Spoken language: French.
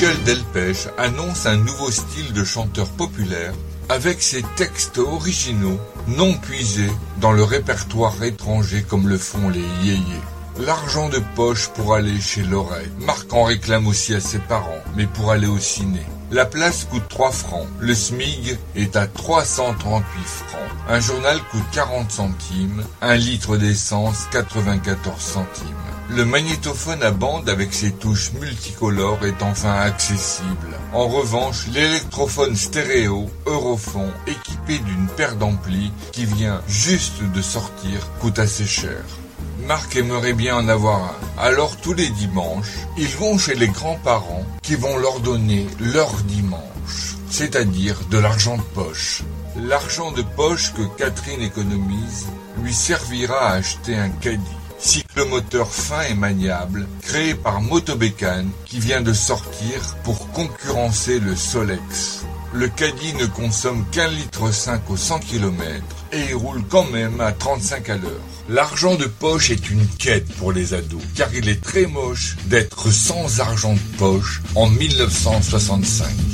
Michel Delpech annonce un nouveau style de chanteur populaire avec ses textes originaux non puisés dans le répertoire étranger comme le font les yéyés. L'argent de poche pour aller chez l'oreille. Marc en réclame aussi à ses parents, mais pour aller au ciné. La place coûte 3 francs. Le SMIG est à 338 francs. Un journal coûte 40 centimes. Un litre d'essence, 94 centimes. Le magnétophone à bande avec ses touches multicolores est enfin accessible. En revanche, l'électrophone stéréo Eurofon équipé d'une paire d'amplis qui vient juste de sortir coûte assez cher. Marc aimerait bien en avoir un. Alors tous les dimanches, ils vont chez les grands-parents qui vont leur donner leur dimanche, c'est-à-dire de l'argent de poche. L'argent de poche que Catherine économise lui servira à acheter un caddie. Cyclomoteur fin et maniable, créé par Motobécane, qui vient de sortir pour concurrencer le Solex. Le caddie ne consomme qu'1,5 litre au 100 km et il roule quand même à 35 à l'heure. L'argent de poche est une quête pour les ados, car il est très moche d'être sans argent de poche en 1965.